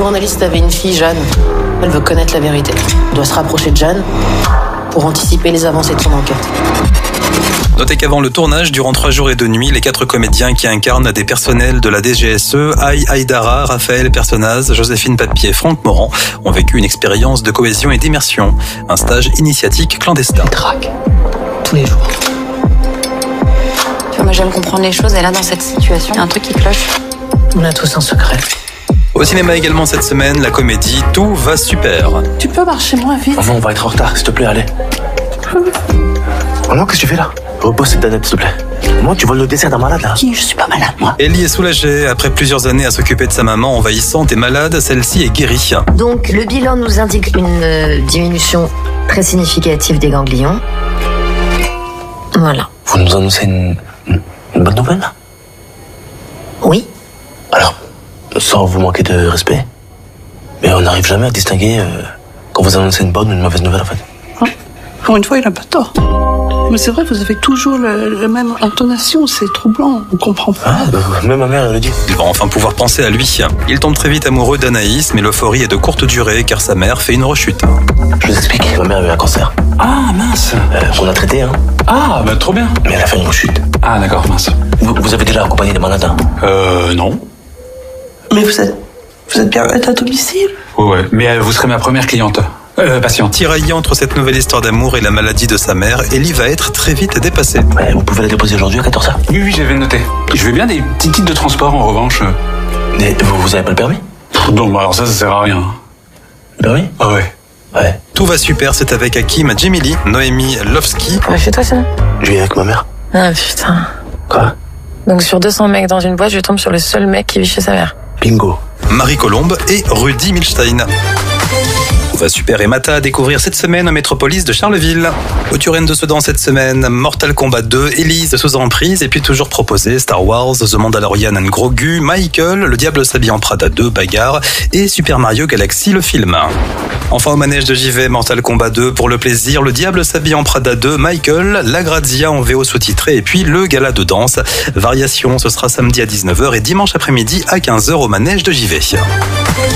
journaliste avait une fille, Jeanne. Elle veut connaître la vérité. Elle doit se rapprocher de Jeanne pour anticiper les avancées de son enquête. Notez qu'avant le tournage, durant 3 jours et 2 nuits, les 4 comédiens qui incarnent des personnels de la DGSE, Aïe Aïdara, Raphaël Personnaz, Joséphine Papier et Franck Morand, ont vécu une expérience de cohésion et d'immersion. Un stage initiatique clandestin. Elle drague. Tous les jours. Tu vois, moi j'aime comprendre les choses et là dans cette situation, il y a un truc qui cloche. On a tous un secret. Au cinéma également cette semaine, la comédie Tout va super. Tu peux marcher moins vite? Maman, on va être en retard, s'il te plaît, allez. Oh non, qu'est-ce que tu fais là? Repose cette danette, s'il te plaît. Moi, tu voles le dessert d'un malade là. Qui? Je suis pas malade, moi. Ellie est soulagée. Après plusieurs années à s'occuper de sa maman envahissante et malade, celle-ci est guérie. Donc, le bilan nous indique une diminution très significative des ganglions. Voilà. Vous nous annoncez une bonne nouvelle là? Oui. Alors, sans vous manquer de respect, mais on n'arrive jamais à distinguer quand vous annoncez une bonne ou une mauvaise nouvelle en fait. Pour une fois, il n'a pas tort. Mais c'est vrai, vous avez toujours la même intonation, c'est troublant, on comprend pas. Même ma mère elle le dit. Il va enfin pouvoir penser à lui. Il tombe très vite amoureux d'Anaïs, mais l'euphorie est de courte durée car sa mère fait une rechute. Je vous explique, ma mère a eu un cancer. Ah, mince. On a traité, hein. Ah, bah trop bien. Mais elle a fait une rechute. Ah, d'accord, mince. Vous avez déjà accompagné des malades, hein? Non. Mais vous êtes bien à domicile? Ouais, mais vous serez ma première cliente. Patiente. Tiraillée entre cette nouvelle histoire d'amour et la maladie de sa mère, Ellie va être très vite dépassée. Ouais, vous pouvez la déposer aujourd'hui à 14h. Oui, j'avais noté. Je veux bien des petits titres de transport en revanche. Mais vous avez pas le permis? Non, bah alors ça sert à rien. Le permis? Ah ouais. Ouais. Tout va super, c'est avec Hakim Djemili, Noémie Lovski. Ouais, chez toi, ça? Je vis avec ma mère. Ah, putain. Quoi? Donc, sur 200 mecs dans une boîte, je tombe sur le seul mec qui vit chez sa mère. Bingo. Marie Colombe et Rudy Milstein. Tout va super et Mata à découvrir cette semaine en métropolis de Charleville. Au Turenne de Sedan cette semaine, Mortal Kombat 2, Élise sous emprise et puis toujours proposé Star Wars, The Mandalorian and Grogu, Michael, Le Diable s'habille en Prada 2, Bagarre et Super Mario Galaxy le film. Enfin au manège de JV, Mortal Kombat 2 pour le plaisir, Le Diable s'habille en Prada 2, Michael, La Grazia en VO sous-titré et puis le gala de danse. Variation, ce sera samedi à 19h et dimanche après-midi à 15h au manège de JV.